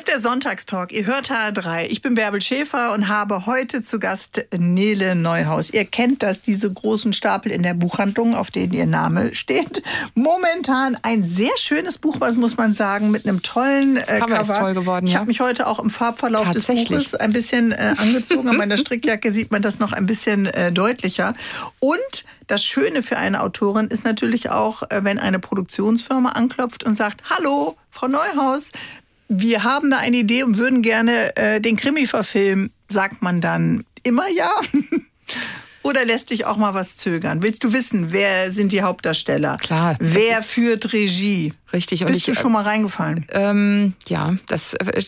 der Sonntagstalk. Ihr hört HR3. Ich bin Bärbel Schäfer und habe heute zu Gast Nele Neuhaus. Ihr kennt das, diese großen Stapel in der Buchhandlung, auf denen ihr Name steht. Momentan ein sehr schönes Buch, was muss man sagen, mit einem tollen Cover. Ist toll geworden, ich habe mich heute auch im Farbverlauf des Buches ein bisschen angezogen. An meiner Strickjacke sieht man das noch ein bisschen deutlicher. Und das Schöne für eine Autorin ist natürlich auch, wenn eine Produktionsfirma anklopft und sagt, hallo, Frau Neuhaus, wir haben da eine Idee und würden gerne den Krimi verfilmen. Sagt man dann immer ja? Oder lässt dich auch mal was zögern? Willst du wissen, wer sind die Hauptdarsteller? Klar. Wer führt Regie? Richtig. Bist du schon mal reingefallen? Ja, das